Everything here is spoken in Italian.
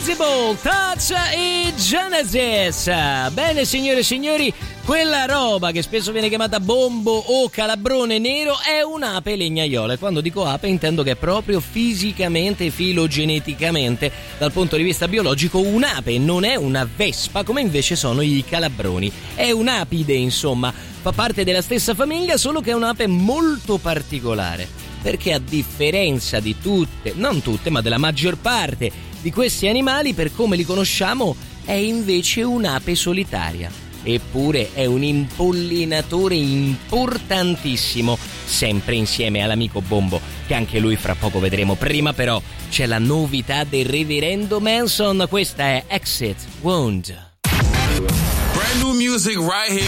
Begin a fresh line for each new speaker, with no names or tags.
Invisible Touch e Genesis. Bene, signore e signori, quella roba che spesso viene chiamata bombo o calabrone nero è un'ape legnaiola. E quando dico ape intendo che è proprio fisicamente e filogeneticamente, dal punto di vista biologico, un'ape, non è una vespa come invece sono i calabroni. È un'apide, insomma, fa parte della stessa famiglia, solo che è un'ape molto particolare, perché a differenza di tutte, non tutte, ma della maggior parte di questi animali, per come li conosciamo, è invece un'ape solitaria. Eppure è un impollinatore importantissimo, sempre insieme all'amico Bombo, che anche lui fra poco vedremo. Prima però c'è la novità del reverendo Manson, questa è Exit Wound.
Brand new music right here.